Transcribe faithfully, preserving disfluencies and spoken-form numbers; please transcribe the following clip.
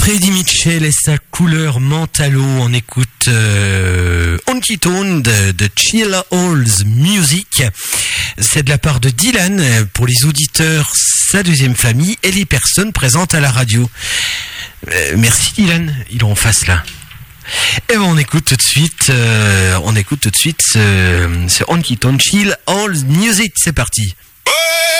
Freddy Mitchell et sa couleur mentalo, on écoute euh, Honky Tonk de, de Chill Halls Music. C'est de la part de Dylan pour les auditeurs, sa deuxième famille et les personnes présentes à la radio. Euh, merci Dylan, il est en face là. Et ben on écoute tout de suite, euh, on écoute tout de suite ce, ce Honky Tonk Chill Halls Music, c'est parti.